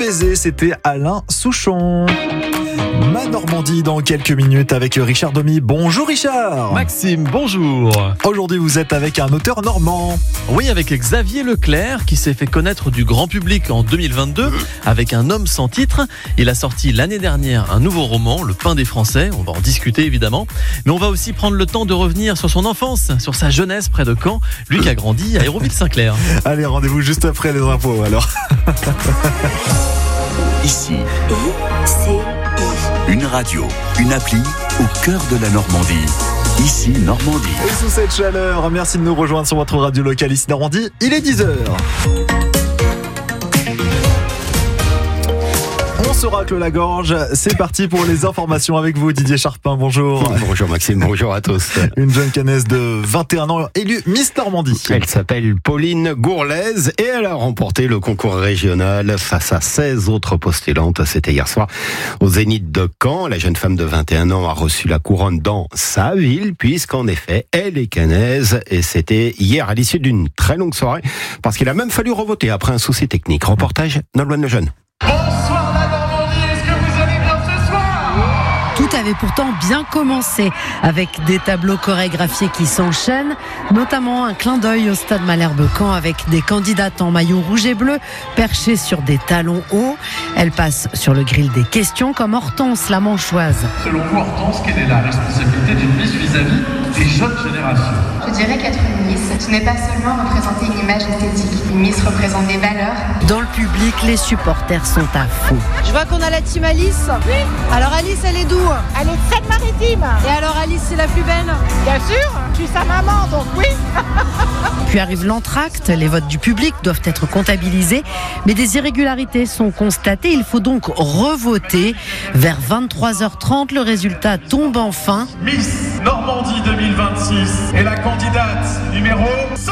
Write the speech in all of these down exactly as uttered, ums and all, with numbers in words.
baiser, c'était Alain Souchon. Ma Normandie dans quelques minutes avec Richard Domy. Bonjour Richard. Maxime, bonjour. Aujourd'hui vous êtes avec un auteur normand. Oui, avec Xavier Leclerc qui s'est fait connaître du grand public en deux mille vingt-deux avec Un homme sans titre. Il a sorti l'année dernière un nouveau roman, Le pain des Français. On va en discuter évidemment. Mais on va aussi prendre le temps de revenir sur son enfance, sur sa jeunesse près de Caen. Lui qui a grandi à Hérouville-Saint-Clair. Allez, rendez-vous juste après les infos alors. Ici, c'est une radio, une appli au cœur de la Normandie. Ici, Normandie. Et sous cette chaleur, merci de nous rejoindre sur votre radio locale Ici Normandie. Il est dix heures. On se racle la gorge. C'est parti pour les informations avec vous, Didier Charpin. Bonjour. Bonjour Maxime, bonjour à tous. Une jeune canaise de vingt et un ans élue Miss Normandie. Elle s'appelle Pauline Gourlaise et elle a remporté le concours régional face à seize autres postulantes. C'était hier soir au Zénith de Caen. La jeune femme de vingt et un ans a reçu la couronne dans sa ville puisqu'en effet, elle est canaise et c'était hier à l'issue d'une très longue soirée parce qu'il a même fallu revoter après un souci technique. Reportage Nolwenn Lejeune. Bonsoir la Normandie, est-ce que vous allez bien ce soir ? Tout avait pourtant bien commencé avec des tableaux chorégraphiés qui s'enchaînent, notamment un clin d'œil au stade Malherbe-Caen avec des candidates en maillot rouge et bleu perchées sur des talons hauts. Elle passe sur le grill des questions comme Hortense la Manchoise. Selon vous, Hortense, quelle est la responsabilité d'une Miss vis-à-vis des jeunes générations ? Je dirais qu'être une Miss, ce n'est pas seulement représenter une image esthétique. Une Miss représente des valeurs. Dans le public, les supporters sont à fond. Je vois qu'on a la team Alice. Oui. Alors Alice, elle est d'où ? Elle est de Seine-Maritime. Et alors Alice, c'est la plus belle ? Bien sûr, je suis sa maman, donc oui. Puis arrive l'entracte, les votes du public doivent être comptabilisés, mais des irrégularités sont constatées, il faut donc revoter. Vers vingt-trois heures trente, le résultat tombe enfin. Miss Normandie deux mille vingt-six est la candidate numéro cinq.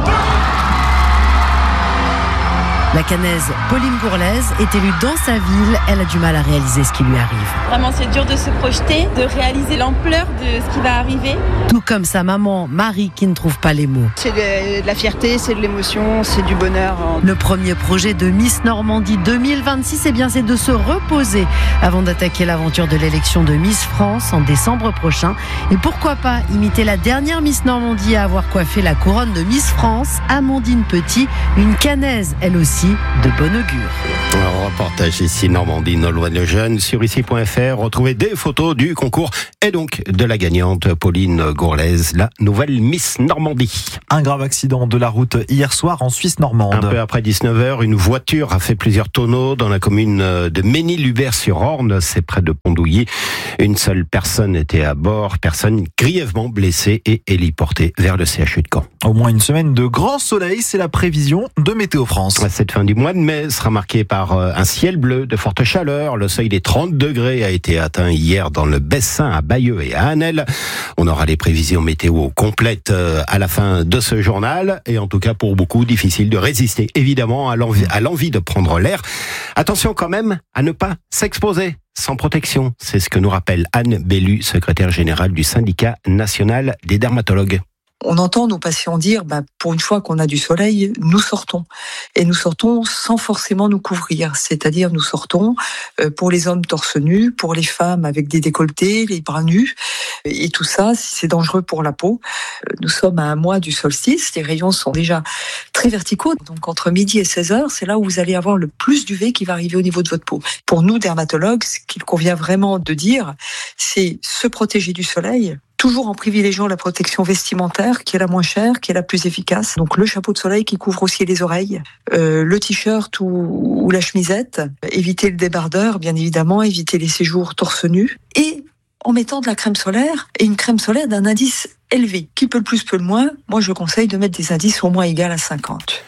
La canaise Pauline Gourlaise est élue dans sa ville. Elle a du mal à réaliser ce qui lui arrive. Vraiment, c'est dur de se projeter, de réaliser l'ampleur de ce qui va arriver. Tout comme sa maman, Marie, qui ne trouve pas les mots. C'est de la fierté, c'est de l'émotion, c'est du bonheur. Le premier projet de Miss Normandie deux mille vingt-six, eh bien, c'est de se reposer avant d'attaquer l'aventure de l'élection de Miss France en décembre prochain. Et pourquoi pas imiter la dernière Miss Normandie à avoir coiffé la couronne de Miss France, Amandine Petit, une canaise, elle aussi, de bon augure. Un reportage ici Normandie, Nolwenn Lejeune sur ici point f r. Retrouvez des photos du concours et donc de la gagnante Pauline Gourlaise, la nouvelle Miss Normandie. Un grave accident de la route hier soir en Suisse normande. Un peu après dix-neuf heures, une voiture a fait plusieurs tonneaux dans la commune de Ménil-Hubert-sur-Orne, c'est près de Pondouilly. Une seule personne était à bord, personne grièvement blessée et héliportée vers le C H U de Caen. Au moins une semaine de grand soleil, c'est la prévision de Météo France. Cette fin du mois de mai sera marquée par un ciel bleu, de forte chaleur. Le seuil des trente degrés a été atteint hier dans le Bessin, à Bayeux et à Annelle. On aura les prévisions météo complètes à la fin de ce journal. Et en tout cas, pour beaucoup, difficile de résister, évidemment, à l'envie, à l'envie de prendre l'air. Attention quand même à ne pas s'exposer sans protection. C'est ce que nous rappelle Anne Bellu, secrétaire générale du syndicat national des dermatologues. On entend nos patients dire, bah, pour une fois qu'on a du soleil, nous sortons. Et nous sortons sans forcément nous couvrir. C'est-à-dire, nous sortons pour les hommes torse nu, pour les femmes avec des décolletés, les bras nus. Et tout ça, si c'est dangereux pour la peau. Nous sommes à un mois du solstice. Les rayons sont déjà très verticaux. Donc, entre midi et seize heures, c'est là où vous allez avoir le plus d'U V qui va arriver au niveau de votre peau. Pour nous, dermatologues, ce qu'il convient vraiment de dire, c'est se protéger du soleil, toujours en privilégiant la protection vestimentaire qui est la moins chère, qui est la plus efficace. Donc le chapeau de soleil qui couvre aussi les oreilles, euh, le t-shirt ou, ou la chemisette, éviter le débardeur, bien évidemment, éviter les séjours torse nu, et en mettant de la crème solaire, et une crème solaire d'un indice élevé. Qui peut le plus, peut le moins. Moi, je conseille de mettre des indices au moins égal à cinquante.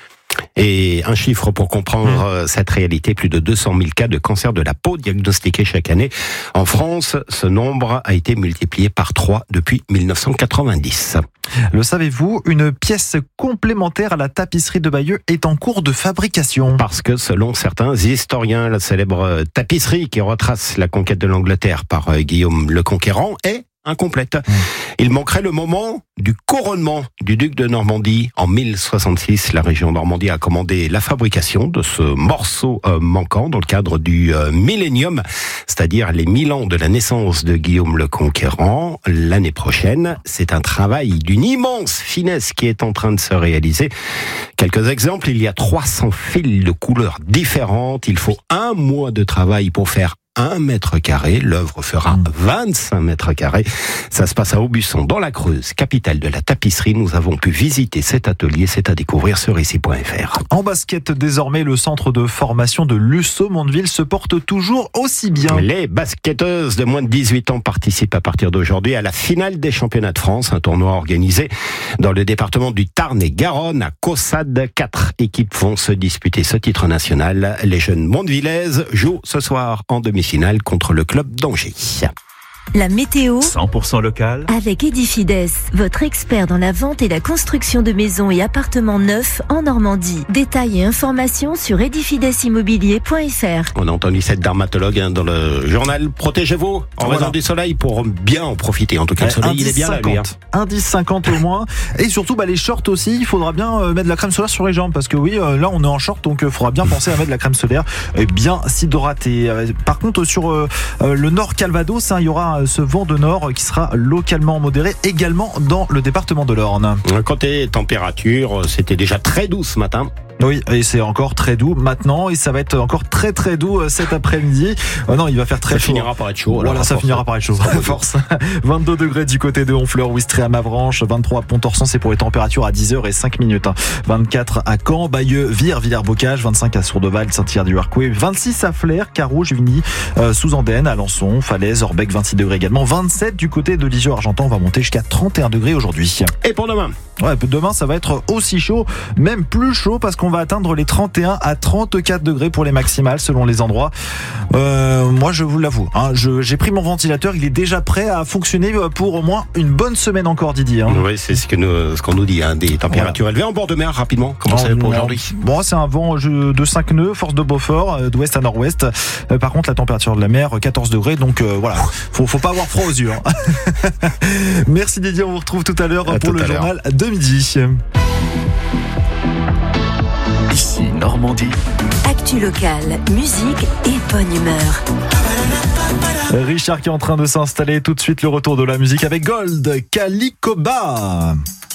Et un chiffre pour comprendre mmh. cette réalité, plus de deux cent mille cas de cancer de la peau diagnostiqués chaque année. En France, ce nombre a été multiplié par trois depuis dix-neuf cent quatre-vingt-dix. Le savez-vous, une pièce complémentaire à la tapisserie de Bayeux est en cours de fabrication. Parce que selon certains historiens, la célèbre tapisserie qui retrace la conquête de l'Angleterre par Guillaume le Conquérant est incomplète. Il manquerait le moment du couronnement du duc de Normandie. En mille soixante-six, la région Normandie a commandé la fabrication de ce morceau euh, manquant dans le cadre du euh, millénium, c'est-à-dire les mille ans de la naissance de Guillaume le Conquérant. L'année prochaine, c'est un travail d'une immense finesse qui est en train de se réaliser. Quelques exemples, il y a trois cents fils de couleurs différentes. Il faut un mois de travail pour faire un mètre carré. L'œuvre fera vingt-cinq mètres carrés. Ça se passe à Aubusson, dans la Creuse, capitale de la tapisserie. Nous avons pu visiter cet atelier. C'est à découvrir sur ici point f r. En basket, désormais, le centre de formation de Luçon-Mondeville se porte toujours aussi bien. Les basketteuses de moins de dix-huit ans participent à partir d'aujourd'hui à la finale des championnats de France, un tournoi organisé dans le département du Tarn et Garonne à Caussade. Quatre équipes vont se disputer ce titre national. Les jeunes mondevillaises jouent ce soir en demi finale contre le club d'Angers. La météo cent pour cent local avec Edifides, votre expert dans la vente et la construction de maisons et appartements neufs en Normandie. Détails et informations sur edifides immobilier point f r. On a entendu cette dermatologue hein, dans le journal. Protégez-vous en voilà. raison du soleil pour bien en profiter. En tout cas, le soleil, il est bien là, lui. Hein. Indice cinquante au moins. Et surtout, bah, les shorts aussi, il faudra bien euh, mettre de la crème solaire sur les jambes. Parce que oui, euh, là, on est en short, donc il euh, faudra bien penser à mettre de la crème solaire et bien s'hydrater. Euh, par contre, sur euh, euh, le nord Calvados, hein, il y aura ce vent de nord qui sera localement modéré également dans le département de l'Orne. Côté température, c'était déjà très doux ce matin. Oui, et c'est encore très doux maintenant et ça va être encore très très doux cet après-midi. Oh non, il va faire très ça chaud. Ça finira par être chaud. Voilà, ça finira par être chaud. Force. vingt-deux degrés du côté de Honfleur, Ouistré à Mavranche, vingt-trois à Pont-Orson, c'est pour les températures à dix heures cinq. vingt-quatre à Caen, Bayeux, Vire, Villers-Bocage, vingt-cinq à Sourdeval, Saint-Hilaire-du-Harcouët, vingt-six à Flers, Carouge, Vigny, euh, Sous-Andenne, Alençon, Falaise, Orbec, vingt-six degrés également, vingt-sept du côté de Lisieux-Argentan, on va monter jusqu'à trente et un degrés aujourd'hui. Et pour demain? Ouais, demain ça va être aussi chaud, même plus chaud parce qu'on va atteindre les trente et un à trente-quatre degrés pour les maximales selon les endroits. Euh, moi je vous l'avoue, hein, je, j'ai pris mon ventilateur, il est déjà prêt à fonctionner pour au moins une bonne semaine encore, Didier. Hein. Oui, c'est ce, que nous, ce qu'on nous dit, hein, des températures voilà. élevées en bord de mer rapidement. Comment ça va pour aujourd'hui? Bon, c'est un vent de cinq nœuds, force de Beaufort, d'ouest à nord-ouest. Euh, par contre, la température de la mer, quatorze degrés, donc euh, voilà, faut, faut pas avoir froid aux yeux. Hein. Merci Didier, on vous retrouve tout à l'heure à pour le journal de midi. Ici Normandie. Actu locale, musique et bonne humeur. Richard qui est en train de s'installer, tout de suite le retour de la musique avec Gold, Calicoba.